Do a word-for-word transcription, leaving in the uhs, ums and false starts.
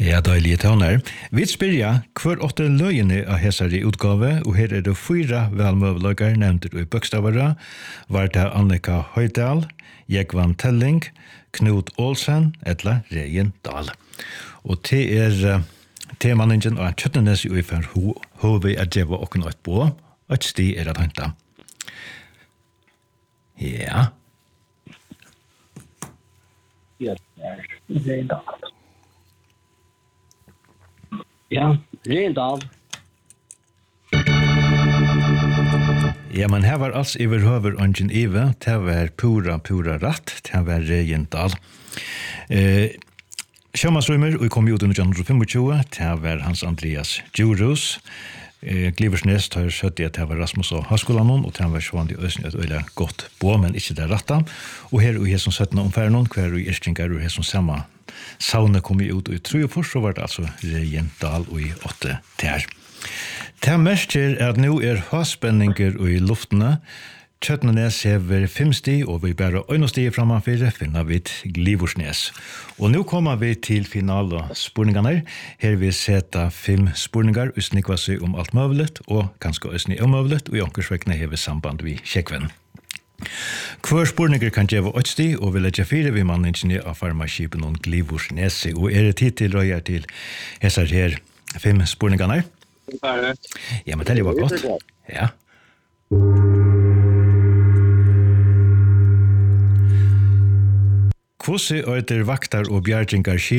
Ja, deilige toner. Vi spyrja hver åtte løgene av hesari utgave, og her er det fyra velmøvelager nevnt i bøkstavara, var det Annika Høydal, Jekvan Telling, Knut Olsen, etla Regin Dahl. Og det er uh, temaningen av Kjøttenes i for hvor vi er djeva og nødt på, og et sti er at henta. Ja. Ja, det er Dahl. Ja, Rendal. Ja, men her var alls overhøver Angen Ive, det var pura, pura ratt, det var Rendal. Eh, Sjømansrøymer, og kom ut i nitten tjuefem, det var Hans Andreas Djurhus. Eh, Gliversnes tar søtt i at det var Rasmus og Haskolanon, og det var Svandi Øsne et øyla godt på, men ikke det ratta. Og her og her som søttene omfæren, hver og Irskjengar og her som samme sauna kom ut i Trujefors, så var det altså Regindal og i åtte tær. Det merker at nå er havspenninger i luftene. Kjøttenes hever fem sti, og vi bare øyne sti fremanfyrir finner vi Gliversnes. Og nå kommer vi til finale spurningene. Her vil sette fem spurningar, usnikva seg om alt møvlet, og ganske usnig omøvlet, og i omkursvekkene hever samband vi kjekven. Hver spurninger kan gjøre åtte sti, og vi legger fire ved manningene av farmaskipen og Gliversnes. Og er det tid til røyer til hesar her fem spurningene? Ja, men det var godt. Ja. Hvordan er det vaktar og bjergingar skip